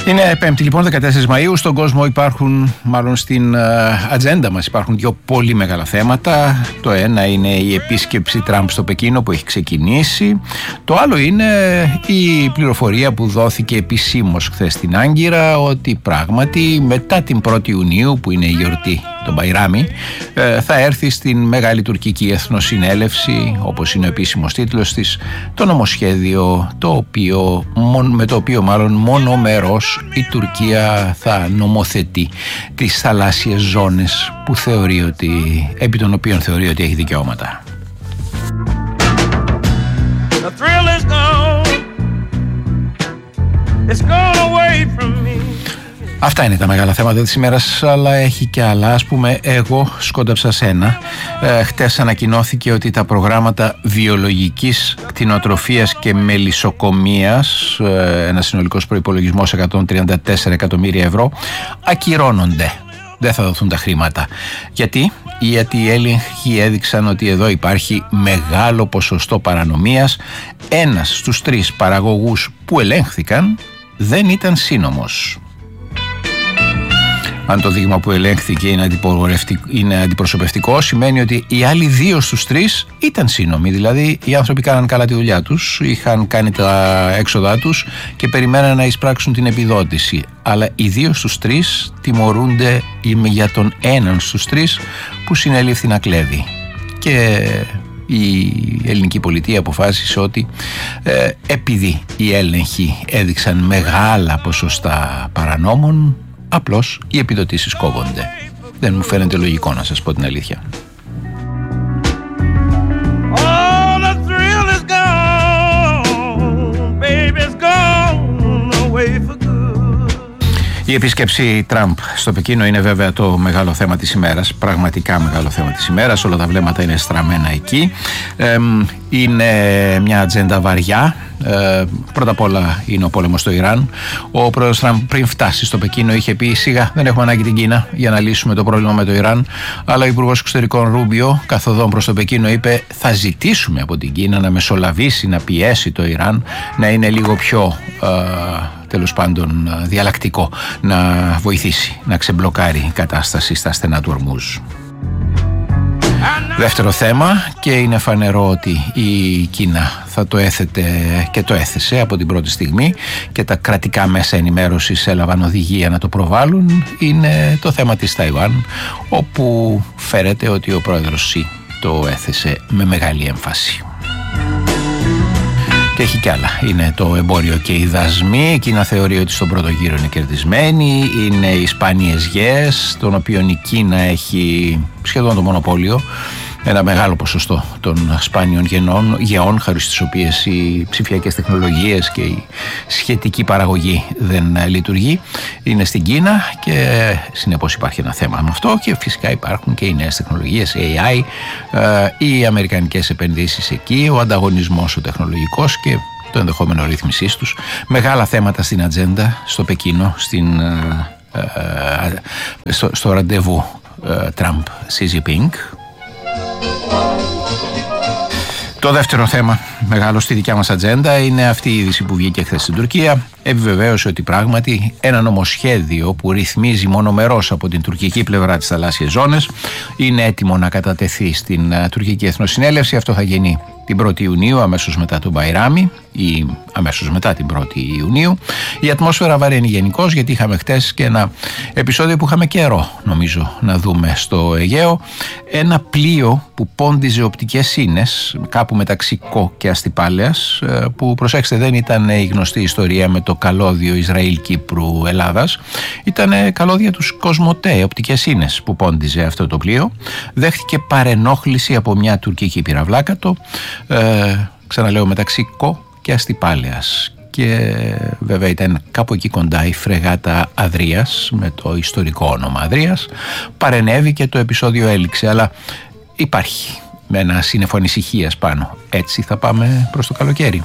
Είναι Πέμπτη λοιπόν, 14 Μαΐου. Στον κόσμο υπάρχουν, μάλλον στην ατζέντα μας υπάρχουν δύο πολύ μεγάλα θέματα. Το ένα είναι η επίσκεψη Τραμπ στο Πεκίνο που έχει ξεκινήσει. Το άλλο είναι η πληροφορία που δόθηκε επισήμως χθες στην Άγκυρα ότι πράγματι μετά την 1η Ιουνίου, που είναι η γιορτή τον Μπαϊράμι, θα έρθει στην Μεγάλη Τουρκική Εθνοσυνέλευση, όπως είναι ο επίσημος τίτλος της, το νομοσχέδιο με το οποίο μάλλον μονομερώς η Τουρκία θα νομοθετεί τις θαλάσσιες ζώνες που επί των οποίων θεωρεί ότι έχει δικαιώματα. Αυτά είναι τα μεγάλα θέματα της ημέρας, αλλά έχει και άλλα. Ας πούμε, εγώ σκόνταψα σένα. Χτες ανακοινώθηκε ότι τα προγράμματα βιολογικής κτηνοτροφίας και μελισσοκομείας, ένα συνολικός προϋπολογισμός 134 εκατομμύρια ευρώ, ακυρώνονται. Δεν θα δοθούν τα χρήματα. Γιατί οι έλεγχοι έδειξαν ότι εδώ υπάρχει μεγάλο ποσοστό παρανομίας. Ένας στους 3 παραγωγούς που ελέγχθηκαν δεν ήταν σύνομος. Αν το δείγμα που ελέγχθηκε είναι αντιπροσωπευτικό, σημαίνει ότι οι άλλοι 2 στους 3 ήταν σύνομοι. Δηλαδή οι άνθρωποι κάναν καλά τη δουλειά τους, είχαν κάνει τα έξοδά τους και περιμέναν να εισπράξουν την επιδότηση. Αλλά οι 2 στους 3 τιμωρούνται για τον 1 στους 3 που συνελήφθη να κλέβει. Και η ελληνική πολιτεία αποφάσισε ότι επειδή οι έλεγχοι έδειξαν μεγάλα ποσοστά παρανόμων, απλώς οι επιδοτήσεις κόβονται. Δεν μου φαίνεται λογικό, να σας πω την αλήθεια. Η επίσκεψη Τραμπ στο Πεκίνο είναι βέβαια το μεγάλο θέμα της ημέρας, πραγματικά μεγάλο θέμα της ημέρας, όλα τα βλέμματα είναι στραμμένα εκεί. Είναι μια ατζέντα βαριά. Πρώτα απ' όλα είναι ο πόλεμος στο Ιράν. Ο πρόεδρος Τραμπ πριν φτάσει στο Πεκίνο είχε πει: σιγά, δεν έχουμε ανάγκη την Κίνα για να λύσουμε το πρόβλημα με το Ιράν. Αλλά ο Υπουργός Εξωτερικών Ρούμπιο, καθοδόν προς το Πεκίνο, είπε: θα ζητήσουμε από την Κίνα να μεσολαβήσει, να πιέσει το Ιράν, να είναι λίγο πιο τέλος πάντων διαλλακτικό, να βοηθήσει να ξεμπλοκάρει η κατάσταση στα στενά του Ορμούζ. Δεύτερο θέμα, και είναι φανερό ότι η Κίνα θα το έθετε και το έθεσε από την πρώτη στιγμή και τα κρατικά μέσα ενημέρωσης έλαβαν οδηγία να το προβάλλουν, είναι το θέμα της Ταϊβάν, όπου φέρεται ότι ο πρόεδρος Σι το έθεσε με μεγάλη έμφαση. Και έχει κι άλλα. Είναι το εμπόριο και οι δασμοί. Η Κίνα θεωρεί ότι στον πρώτο γύρο είναι κερδισμένη. Είναι οι σπάνιες γέες, των οποίων η Κίνα έχει σχεδόν το μονοπόλιο. Ένα μεγάλο ποσοστό των σπάνιων γεών, χάρη στις οποίες οι ψηφιακές τεχνολογίες και η σχετική παραγωγή δεν λειτουργεί, είναι στην Κίνα και συνεπώς υπάρχει ένα θέμα με αυτό. Και φυσικά υπάρχουν και οι νέες τεχνολογίες, AI, οι αμερικανικές επενδύσεις εκεί, ο ανταγωνισμός ο τεχνολογικός και το ενδεχόμενο ρύθμισής τους. Μεγάλα θέματα στην ατζέντα στο Πεκίνο, στο ραντεβού Τραμπ-Xi Jinping. Το δεύτερο θέμα μεγάλο στη δικιά μας ατζέντα είναι αυτή η είδηση που βγήκε χθες στην Τουρκία. Επιβεβαίωσε ότι πράγματι ένα νομοσχέδιο που ρυθμίζει μονομερώς από την τουρκική πλευρά τις θαλάσσιες ζώνες είναι έτοιμο να κατατεθεί στην τουρκική Εθνοσυνέλευση. Αυτό θα γίνει την 1η Ιουνίου, αμέσως μετά τον Μπαϊράμι ή αμέσως μετά την 1η Ιουνίου. Η ατμόσφαιρα βαραίνει γενικώς, γιατί είχαμε χτες και ένα επεισόδιο που είχαμε καιρό νομίζω να δούμε στο Αιγαίο. Ένα πλοίο που πόντιζε οπτικές ίνες κάπου μεταξύ Κο και Αστυπάλαιας, που προσέξτε δεν ήταν η γνωστή ιστορία με το καλώδιο Ισραήλ-Κύπρου-Ελλάδας. Ήταν καλώδια του Κοσμοτέ, οπτικές ίνες που πόντιζε αυτό το πλοίο. Δέχτηκε παρενόχληση από μια τουρκική πυραυλάκατο, ξαναλέω μεταξύ Κο και Αστυπάλαιας. Και βέβαια ήταν κάπου εκεί κοντά η φρεγάτα Αδρίας με το ιστορικό όνομα Αδρίας. Παρενέβη και το επεισόδιο έληξε, αλλά υπάρχει με ένα σύννεφο ανησυχίας πάνω. Έτσι θα πάμε προς το καλοκαίρι.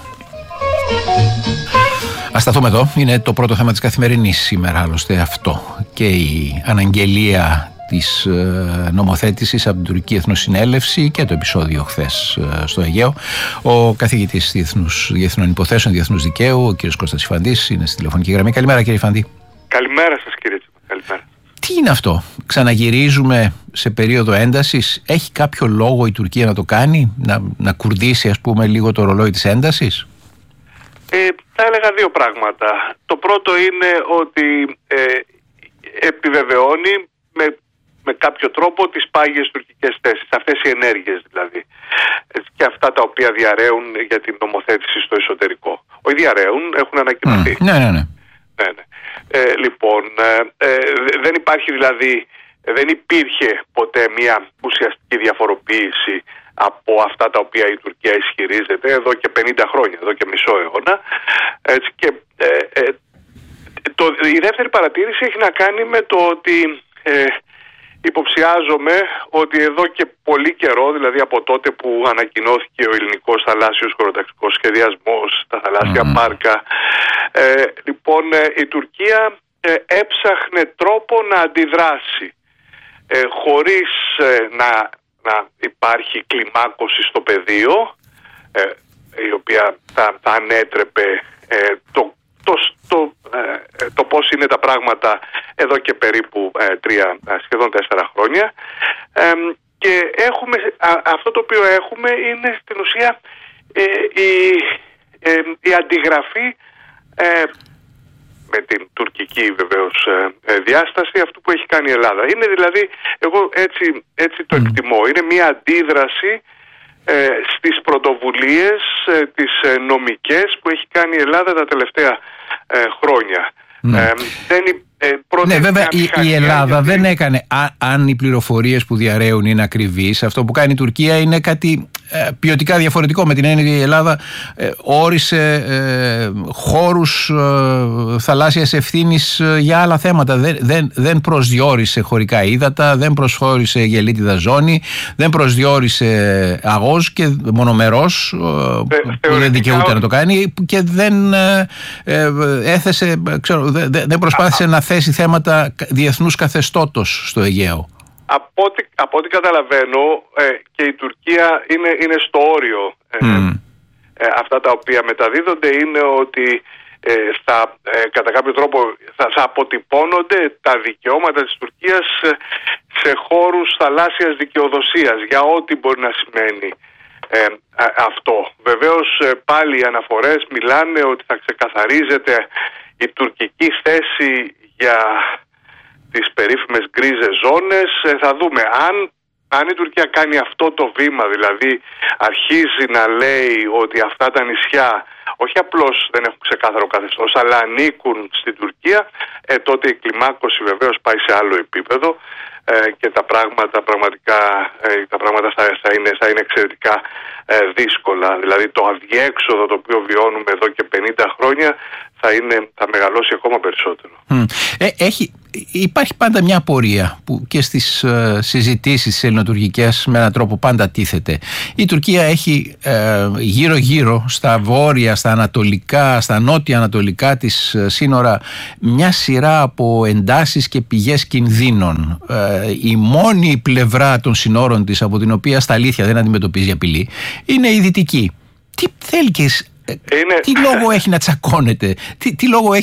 Ας σταθούμε εδώ. Είναι το πρώτο θέμα της καθημερινής σήμερα άλλωστε αυτό, και η αναγγελία της νομοθέτησης από την Τουρκική Εθνοσυνέλευση και το επεισόδιο χθες στο Αιγαίο. Ο καθηγητής διεθνών υποθέσεων, διεθνούς δικαίου, ο κ. Κώστας Ιφαντής, είναι στη τηλεφωνική γραμμή. Καλημέρα, κύριε Ιφαντή. Καλημέρα σας, κύριε Τσίπρα. Καλημέρα. Τι είναι αυτό? Ξαναγυρίζουμε σε περίοδο έντασης? Έχει κάποιο λόγο η Τουρκία να το κάνει, να κουρδίσει, ας πούμε, λίγο το ρολόι της έντασης? Θα έλεγα δύο πράγματα. Το πρώτο είναι ότι επιβεβαιώνει με κάποιο τρόπο τις πάγιες τουρκικές θέσεις, αυτές οι ενέργειες δηλαδή, και αυτά τα οποία διαρρέουν για την νομοθέτηση στο εσωτερικό. Όχι διαρρέουν, έχουν ανακοινωθεί. Ναι. Λοιπόν, δεν υπάρχει δηλαδή, δεν υπήρχε ποτέ μια ουσιαστική διαφοροποίηση από αυτά τα οποία η Τουρκία ισχυρίζεται εδώ και 50 χρόνια, εδώ και μισό αιώνα. Έτσι, και η δεύτερη παρατήρηση έχει να κάνει με το ότι υποψιάζομαι ότι εδώ και πολύ καιρό, δηλαδή από τότε που ανακοινώθηκε ο ελληνικός θαλάσσιος χωροταξικός σχεδιασμός, τα θαλάσσια πάρκα, λοιπόν η Τουρκία έψαχνε τρόπο να αντιδράσει χωρίς να υπάρχει κλιμάκωση στο πεδίο, η οποία θα ανέτρεπε το πώς είναι τα πράγματα εδώ και περίπου σχεδόν 4 χρόνια, και αυτό το οποίο έχουμε είναι στην ουσία η αντιγραφή με την τουρκική βεβαίως διάσταση αυτού που έχει κάνει η Ελλάδα. Είναι δηλαδή, εγώ έτσι το εκτιμώ, είναι μια αντίδραση στις πρωτοβουλίες τις νομικές που έχει κάνει η Ελλάδα τα τελευταία χρόνια. Ναι, βέβαια η Ελλάδα δεν έκανε, αν οι πληροφορίες που διαρρέουν είναι ακριβείς, αυτό που κάνει η Τουρκία είναι κάτι ποιοτικά διαφορετικό, με την έννοια ότι η Ελλάδα όρισε χώρους θαλάσσιας ευθύνης για άλλα θέματα. Δεν προσδιορίσε χωρικά ύδατα, δεν προσχώρησε γελίτιδα ζώνη, δεν προσδιορίσε αγός και μονομερός που δεν δικαιούται να το κάνει, και δεν έθεσε, δεν προσπάθησε να θέσει θέματα διεθνούς καθεστώτος στο Αιγαίο. Από ό,τι καταλαβαίνω, και η Τουρκία είναι στο όριο. Αυτά τα οποία μεταδίδονται είναι ότι κατά κάποιο τρόπο θα αποτυπώνονται τα δικαιώματα της Τουρκίας σε χώρους θαλάσσιας δικαιοδοσίας, για ό,τι μπορεί να σημαίνει αυτό. Βεβαίως πάλι οι αναφορές μιλάνε ότι θα ξεκαθαρίζεται η τουρκική θέση για τις περίφημες γκρίζες ζώνες. Θα δούμε αν η Τουρκία κάνει αυτό το βήμα, δηλαδή αρχίζει να λέει ότι αυτά τα νησιά όχι απλώς δεν έχουν ξεκάθαρο καθεστώς, αλλά ανήκουν στην Τουρκία, τότε η κλιμάκωση βεβαίως πάει σε άλλο επίπεδο, και τα πράγματα πραγματικά θα είναι εξαιρετικά δύσκολα. Δηλαδή το αδιέξοδο το οποίο βιώνουμε εδώ και 50 χρόνια θα μεγαλώσει ακόμα περισσότερο. Υπάρχει πάντα μια απορία που και στις συζητήσεις ελληνοτουρκικές με έναν τρόπο πάντα τίθεται. Η Τουρκία έχει γύρω-γύρω στα βόρεια, στα ανατολικά, στα νότια-ανατολικά της σύνορα μια σειρά από εντάσεις και πηγές κινδύνων. Η μόνη πλευρά των συνόρων της από την οποία στα αλήθεια δεν αντιμετωπίζει απειλή είναι η δυτική. Τι θέλει και τι λόγο έχει να τσακώνεται, τι λόγο έχει